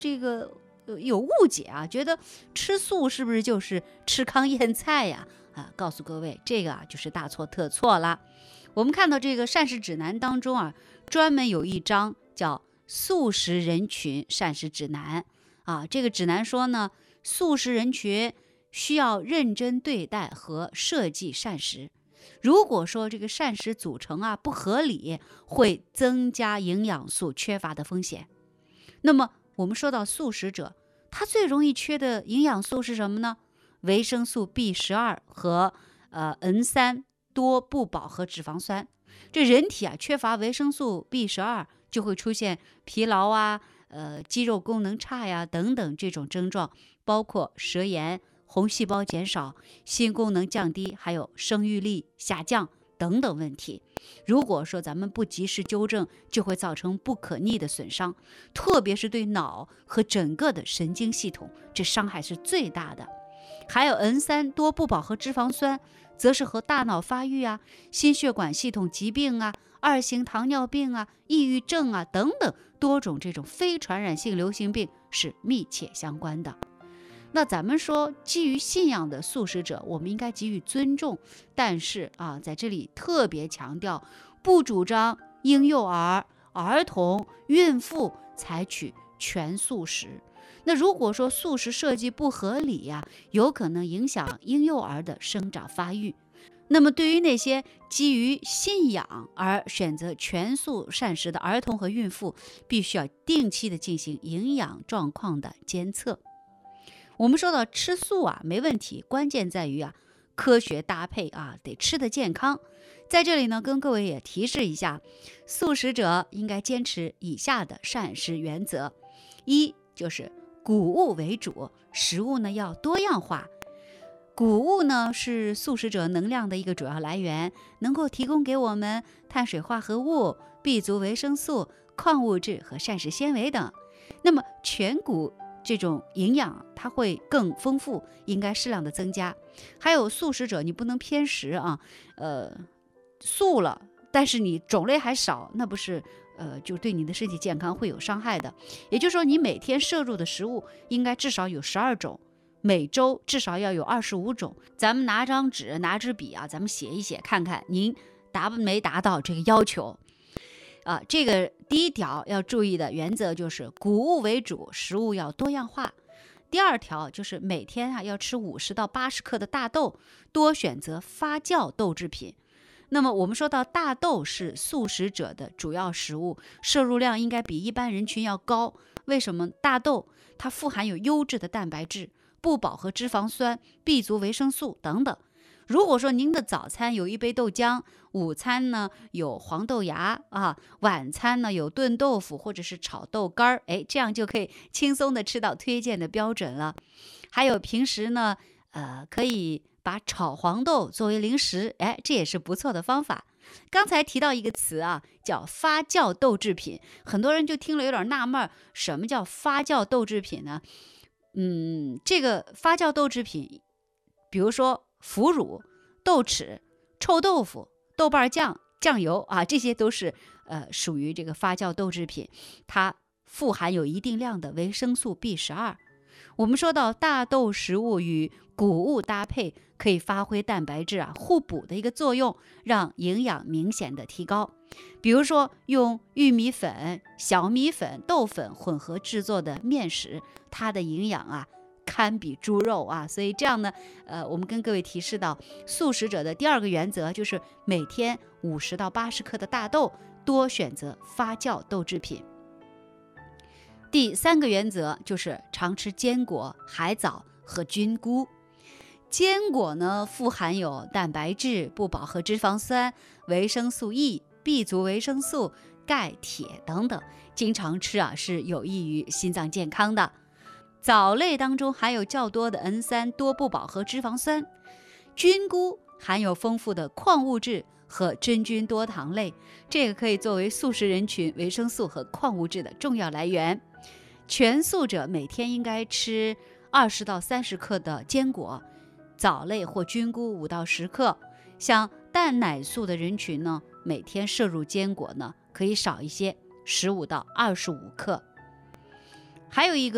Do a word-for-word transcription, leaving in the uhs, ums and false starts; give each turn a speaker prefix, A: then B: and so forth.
A: 这个呃有误解啊，觉得吃素是不是就是吃糠咽菜呀？啊，告诉各位，这个啊就是大错特错了。我们看到这个膳食指南当中啊，专门有一章叫素食人群膳食指南啊。这个指南说呢，素食人群需要认真对待和设计膳食。如果说这个膳食组成啊不合理，会增加营养素缺乏的风险。那么我们说到素食者，他最容易缺的营养素是什么呢？维生素 B 十二 和呃 N 三 多不饱和脂肪酸。这人体啊缺乏维生素 B 十二，就会出现疲劳啊、呃肌肉功能差呀等等这种症状，包括舌炎、红细胞减少、心功能降低，还有生育力下降等等问题。如果说咱们不及时纠正，就会造成不可逆的损伤，特别是对脑和整个的神经系统，这伤害是最大的。还有 N 三 多不饱和脂肪酸，则是和大脑发育啊、心血管系统疾病啊、二型糖尿病啊、抑郁症啊等等多种这种非传染性流行病是密切相关的。那咱们说，基于信仰的素食者，我们应该给予尊重，但是啊，在这里特别强调，不主张婴幼儿、儿童、孕妇采取全素食。那如果说素食设计不合理呀、啊，有可能影响婴幼儿的生长发育。那么对于那些基于信仰而选择全素膳食的儿童和孕妇，必须要定期的进行营养状况的监测。我们说到吃素啊，没问题，关键在于啊科学搭配啊，得吃得健康。在这里呢，跟各位也提示一下，素食者应该坚持以下的膳食原则：一就是谷物为主，食物呢要多样化。谷物呢是素食者能量的一个主要来源，能够提供给我们碳水化合物、B 族维生素、矿物质和膳食纤维等。那么全谷这种营养它会更丰富，应该适量的增加。还有素食者你不能偏食啊，呃，素了，但是你种类还少，那不是呃就对你的身体健康会有伤害的。也就是说，你每天摄入的食物应该至少有十二种，每周至少要有二十五种。咱们拿张纸拿支笔啊，咱们写一写，看看您达没达到这个要求。啊，这个第一条要注意的原则就是谷物为主，食物要多样化。第二条就是每天啊要吃五十到八十克的大豆，多选择发酵豆制品。那么我们说到大豆是素食者的主要食物，摄入量应该比一般人群要高。为什么？大豆它富含有优质的蛋白质、不饱和脂肪酸、B 族维生素等等。如果说您的早餐有一杯豆浆，午餐呢有黄豆芽啊，晚餐呢有炖豆腐或者是炒豆干儿，哎，这样就可以轻松的吃到推荐的标准了。还有平时呢，呃，可以把炒黄豆作为零食，哎，这也是不错的方法。刚才提到一个词啊，叫发酵豆制品，很多人就听了有点纳闷，什么叫发酵豆制品呢？嗯，这个发酵豆制品，比如说腐乳、豆豉、臭豆腐、豆瓣酱、酱油啊，这些都是呃属于这个发酵豆制品，它富含有一定量的维生素 B 十二。我们说到大豆食物与谷物搭配，可以发挥蛋白质啊互补的一个作用，让营养明显的提高。比如说用玉米粉、小米粉、豆粉混合制作的面食，它的营养啊堪比猪肉啊，所以这样呢，呃，我们跟各位提示到，素食者的第二个原则就是每天五十到八十克的大豆，多选择发酵豆制品。第三个原则就是常吃坚果、海藻和菌菇。坚果呢，富含有蛋白质、不饱和脂肪酸、维生素 E、B 族维生素、钙、铁等等，经常吃啊是有益于心脏健康的。藻类当中含有较多的 N 三 多不饱和脂肪酸，菌菇含有丰富的矿物质和真菌多糖类，这个可以作为素食人群维生素和矿物质的重要来源。全素者每天应该吃二十到三十克的坚果，藻类或菌菇五到十克。像蛋奶素的人群呢，每天摄入坚果呢可以少一些，十五到二十五克。还有一个